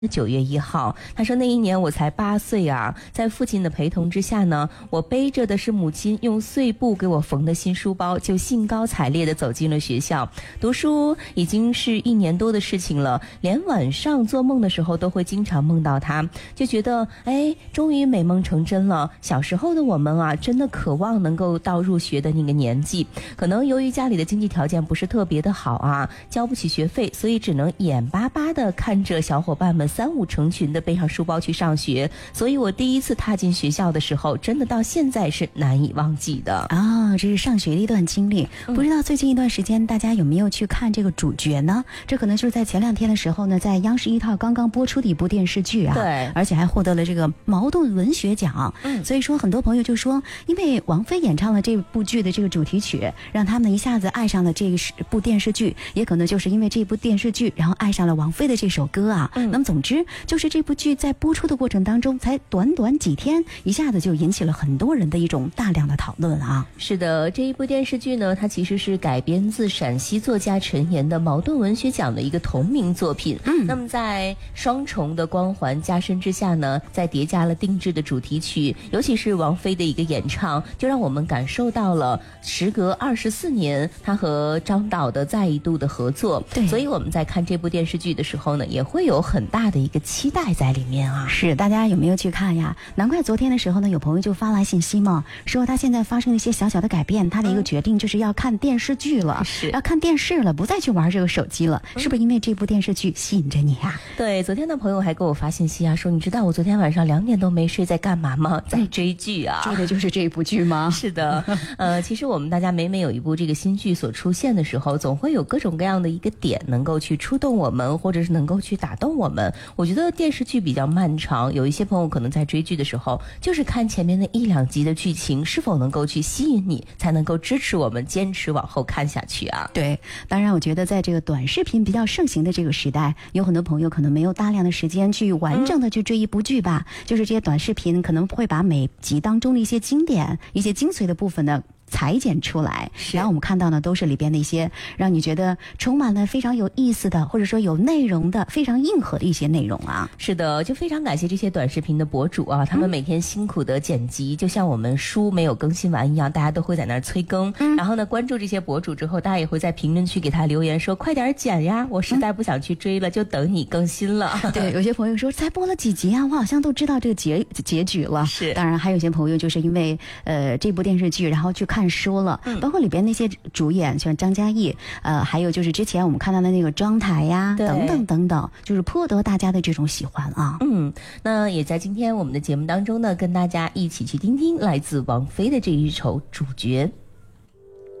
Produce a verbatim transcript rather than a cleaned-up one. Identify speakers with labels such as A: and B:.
A: 九月一号，他说那一年我才八岁啊，在父亲的陪同之下呢，我背着的是母亲用碎布给我缝的新书包，就兴高采烈地走进了学校。读书已经是一年多的事情了，连晚上做梦的时候都会经常梦到他，就觉得哎，终于美梦成真了。小时候的我们啊，真的渴望能够到入学的那个年纪，可能由于家里的经济条件不是特别的好啊，交不起学费，所以只能眼巴巴地看着小伙伴们三五成群的背上书包去上学，所以我第一次踏进学校的时候，真的到现在是难以忘记的
B: 啊、哦！这是上学的一段经历。不知道最近一段时间大家有没有去看这个主角呢？这可能就是在前两天的时候呢，在央视一套刚刚播出的一部电视剧啊，
A: 对，
B: 而且还获得了这个茅盾文学奖。嗯，所以说很多朋友就说，因为王菲演唱了这部剧的这个主题曲，让他们一下子爱上了这部电视剧，也可能就是因为这部电视剧，然后爱上了王菲的这首歌啊。嗯，那么总之。就是这部剧在播出的过程当中，才短短几天，一下子就引起了很多人的一种大量的讨论啊。
A: 是的，这一部电视剧呢，它其实是改编自陕西作家陈岩的茅盾文学奖的一个同名作品。嗯，那么在双重的光环加深之下呢，再叠加了定制的主题曲，尤其是王菲的一个演唱，就让我们感受到了时隔二十四年，她和张导的再一度的合作。
B: 对，
A: 所以我们在看这部电视剧的时候呢，也会有很大的一个期待在里面啊。
B: 是，大家有没有去看呀？难怪昨天的时候呢，有朋友就发来信息嘛，说他现在发生了一些小小的改变，他的一个决定就是要看电视剧了，
A: 是
B: 要看电视了，不再去玩这个手机了。是不是因为这部电视剧吸引着你啊？
A: 对，昨天的朋友还给我发信息啊，说你知道我昨天晚上两点都没睡在干嘛吗？在追剧啊。
B: 追的就是这部剧吗？
A: 是的，呃，其实我们大家每每有一部这个新剧所出现的时候，总会有各种各样的一个点能够去触动我们，或者是能够去打动我们。我觉得电视剧比较漫长，有一些朋友可能在追剧的时候，就是看前面的一两集的剧情是否能够去吸引你，才能够支持我们坚持往后看下去啊。
B: 对，当然我觉得在这个短视频比较盛行的这个时代，有很多朋友可能没有大量的时间去完整的去追一部剧吧，嗯、就是这些短视频可能会把每集当中的一些经典、一些精髓的部分呢裁剪出来，然后我们看到呢都是里边的一些让你觉得充满了非常有意思的，或者说有内容的非常硬核的一些内容啊。
A: 是的，就非常感谢这些短视频的博主啊，他们每天辛苦的剪辑，嗯、就像我们书没有更新完一样，大家都会在那儿催更。嗯、然后呢，关注这些博主之后，大家也会在评论区给他留言说快点剪呀，我实在不想去追了，嗯、就等你更新了。
B: 对，有些朋友说才播了几集啊，我好像都知道这个结结局了。
A: 是，
B: 当然还有些朋友就是因为呃这部电视剧，然后去看书了，嗯、包括里边那些主演，像张嘉译，呃，还有就是之前我们看到的那个庄台呀，等等等等，就是颇得大家的这种喜欢啊。
A: 嗯，那也在今天我们的节目当中呢，跟大家一起去听听来自王菲的这一首主角。